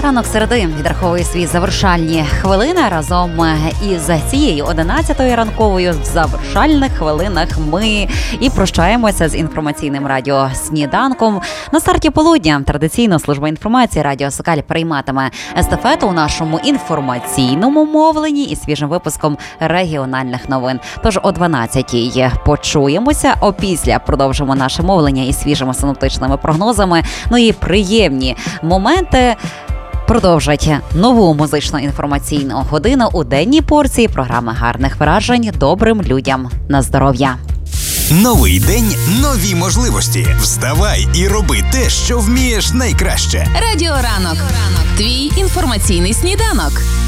Ранок середи відраховує свої завершальні хвилини. Разом із цією 11-ю ранковою в завершальних хвилинах ми і прощаємося з інформаційним радіо «Сніданком». На старті полудня традиційно служба інформації Радіо Сокаль прийматиме естафету у нашому інформаційному мовленні і свіжим випуском регіональних новин. Тож о 12-й почуємося, опісля продовжимо наше мовлення із свіжими синоптичними прогнозами. Ну і приємні моменти продовжать нову музично-інформаційну годину у денній порції програми гарних вражень добрим людям на здоров'я. Новий день, нові можливості. Вставай і роби те, що вмієш найкраще. Радіо Ранок. Твій інформаційний сніданок.